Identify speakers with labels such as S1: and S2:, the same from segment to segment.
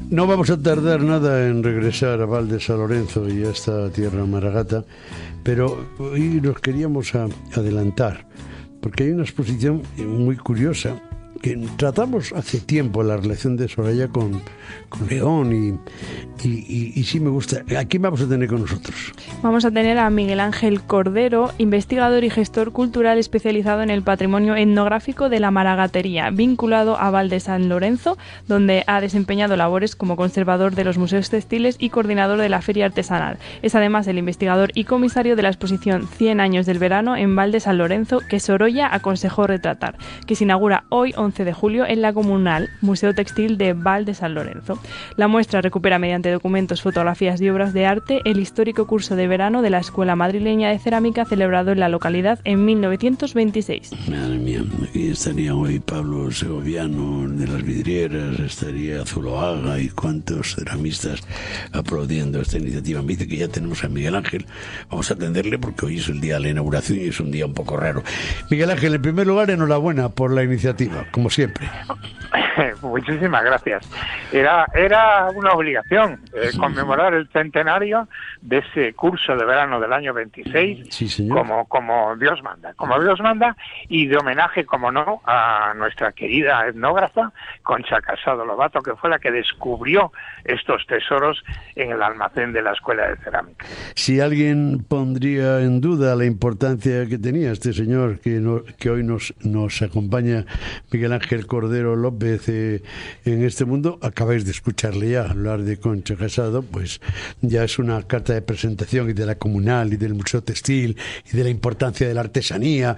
S1: No vamos a tardar nada en regresar a Val de San Lorenzo y a esta tierra maragata, pero hoy nos queríamos adelantar, porque hay una exposición muy curiosa que tratamos hace tiempo, la relación de Soraya con León y sí me gusta. ¿A quién vamos a tener con nosotros?
S2: Vamos a tener a Miguel Ángel Cordero, investigador y gestor cultural especializado en el patrimonio etnográfico de la maragatería, vinculado a Val de San Lorenzo, donde ha desempeñado labores como conservador de los museos textiles y coordinador de la feria artesanal. Es además el investigador y comisario de la exposición 100 años del verano en Val de San Lorenzo, que Sorolla aconsejó retratar, que se inaugura hoy 11 de julio en la Comunal, Museo Textil de Val de San Lorenzo. La muestra recupera mediante documentos, fotografías y obras de arte el histórico curso de verano de la Escuela Madrileña de Cerámica celebrado en la localidad en 1926.
S1: Madre mía, aquí estaría hoy Pablo Segoviano de las vidrieras, estaría Zuloaga y cuantos ceramistas aplaudiendo esta iniciativa. Me dice que ya tenemos a Miguel Ángel, vamos a atenderle porque hoy es el día de la inauguración y es un día un poco raro. Miguel Ángel, en primer lugar, enhorabuena por la iniciativa, como siempre.
S3: Muchísimas gracias. Era una obligación conmemorar el centenario de ese curso de verano del año 26,
S1: sí, señor.
S3: como Dios manda, y de homenaje, como no, a nuestra querida etnógrafa Concha Casado Lobato, que fue la que descubrió estos tesoros en el almacén de la Escuela de Cerámica.
S1: Si alguien pondría en duda la importancia que tenía este señor que hoy nos acompaña, Miguel Ángel Cordero López, en este mundo, acabáis de escucharle ya hablar de Concha Casado, pues ya es una carta de presentación y de la Comunal y del Museo Textil y de la importancia de la artesanía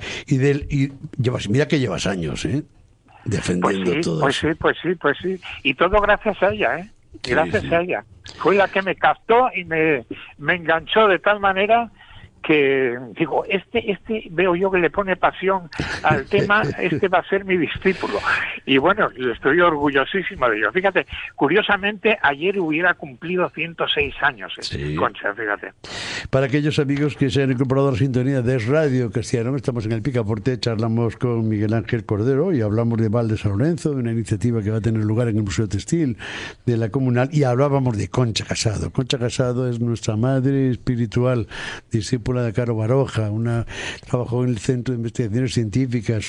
S1: mira que llevas años defendiendo todo eso.
S3: Pues sí, y todo gracias a ella, gracias a ella. Fue la que me captó y me enganchó de tal manera que digo, este veo yo que le pone pasión al tema, va a ser mi discípulo. Y bueno, estoy orgullosísimo de ello. Fíjate, curiosamente, ayer hubiera cumplido 106 años,
S1: sí.
S3: Concha, fíjate.
S1: Para aquellos amigos que se han incorporado a la sintonía de Radio Castellano, estamos en el Picaporte, charlamos con Miguel Ángel Cordero y hablamos de Val de San Lorenzo, de una iniciativa que va a tener lugar en el Museo Textil de la Comunal, y hablábamos de Concha Casado. Concha Casado es nuestra madre espiritual, discípula de Caro Baroja, trabajó en el Centro de Investigaciones Científicas,